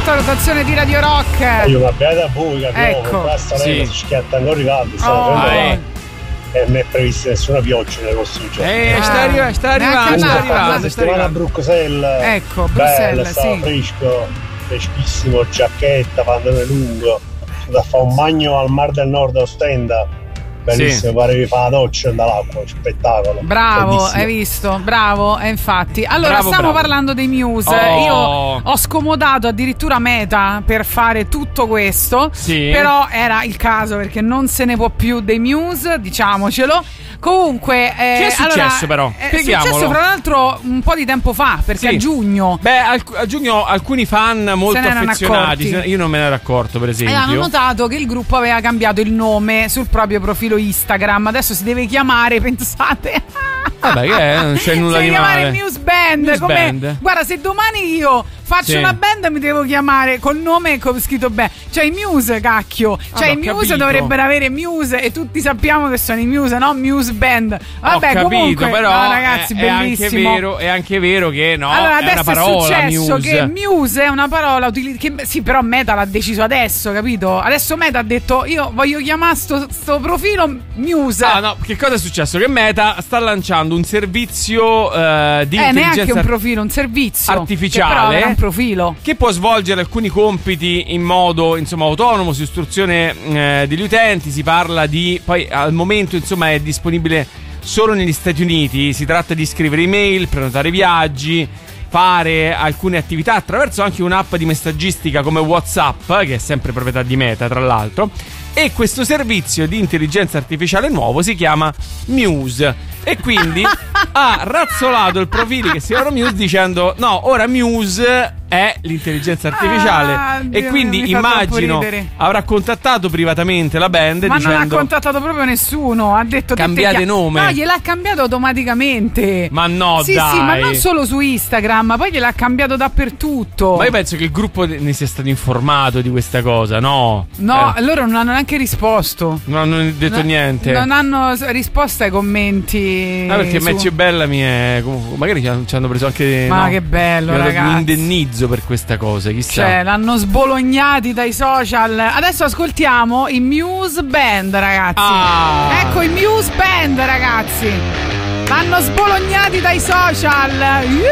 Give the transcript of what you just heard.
alta rotazione di Radio Rock. Io va bene da voi, capiamo, Ecco. basta Sì. lei si schiatta ancora i caldi, e non è prevista nessuna pioggia nei prossimi giorni. Sta arrivando. La settimana a Bruxelles, Ecco, bella, Bruxelles, stava sì. fresco, freschissimo, giacchetta, pantalone lungo, da fare un bagno al Mar del Nord a Ostenda, bellissimo, pare che fa la doccia dall'acqua, spettacolo. Bravo, bellissimo. hai visto? Bravo, e infatti. Allora, Bravo, stiamo bravo. parlando dei Muse. Oh. Io ho scomodato addirittura Meta per fare tutto questo. Sì. Però era il caso perché non se ne può più dei Muse, diciamocelo. Comunque, Che è successo, però? È Spieghiamolo. successo fra l'altro un po' di tempo fa, perché Sì. a giugno. Beh, a giugno alcuni fan molto ne erano affezionati. accorti. Io non me ne ero accorto, per esempio. Hanno notato che il gruppo aveva cambiato il nome sul proprio profilo Instagram. Adesso si deve chiamare, pensate. Vabbè, che è? Non c'è nulla si di deve chiamare male. Muse Band. Muse Come- Band. Guarda, se domani io faccio Sì. una band mi devo chiamare col nome scritto bene. Cioè i Muse, cacchio. Cioè ho i Muse capito. dovrebbero avere Muse e tutti sappiamo che sono i Muse, no? Muse Band. Vabbè, Ho capito, comunque, però no, ragazzi, è anche bellissimo. è anche vero che no, Allora, è una adesso parola è successo Muse. che Muse è una parola che sì, però Meta l'ha deciso adesso, capito? Adesso Meta ha detto io voglio chiamare sto profilo Muse. Ah no, che cosa è successo? Che Meta sta lanciando un servizio di neanche intelligenza un profilo, un servizio artificiale, che però avrà un profilo. che può svolgere alcuni compiti in modo insomma autonomo su istruzione degli utenti. Si parla di, poi al momento insomma è disponibile solo negli Stati Uniti. Si tratta di scrivere email, prenotare viaggi, fare alcune attività attraverso anche un'app di messaggistica come WhatsApp, che è sempre proprietà di Meta tra l'altro. E questo servizio di intelligenza artificiale nuovo si chiama Muse. E quindi ha razzolato il profilo che si chiama Muse dicendo no, ora Muse è l'intelligenza artificiale. Ah, e Dio quindi mio, mi fa troppo immagino ridere. avrà contattato privatamente la band Ma non ha dicendo contattato proprio nessuno. Ha detto Cambiate nome. No, gliel'ha cambiato automaticamente. ma no, Sì, dai. sì, ma non solo su Instagram, poi gliel'ha cambiato dappertutto. Ma io penso che il gruppo ne sia stato informato di questa cosa, no? No, loro non hanno neanche risposto. Non hanno detto niente. Non hanno risposto ai commenti. Perché Match e Bellamy è comunque, magari ci hanno preso anche Ma che bello, gli hanno dato un ragazzi. indennizzo per questa cosa, chissà. Cioè, l'hanno sbolognati dai social. Adesso ascoltiamo i Muse Band, ragazzi. Ecco i Muse Band, ragazzi. L'hanno sbolognati dai social.